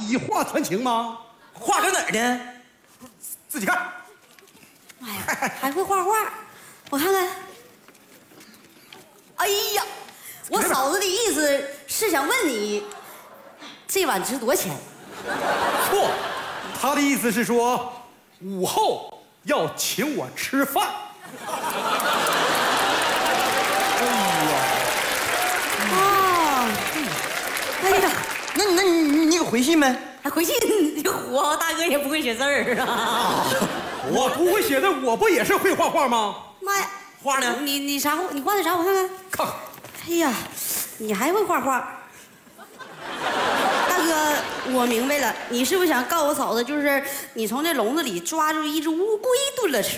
以画传情吗？ 画搁哪儿呢？ 自己看。 哎呀，还会画画，我看看。哎呀，我嫂子的意思是想问你，这碗值多少钱？ 错，他的意思是说，午后要请我吃饭。 啊，哎呀， 那你给回信没？ 还回信，我大哥也不会写字儿啊。 我不会写的，我不也是会画画吗？ 妈呀， 画呢？ 你啥？你画的啥？我看看。 看看。 哎呀，你还会画画？大哥，我明白了，你是不是想告我嫂子，就是你从这笼子里抓住一只乌龟炖了吃？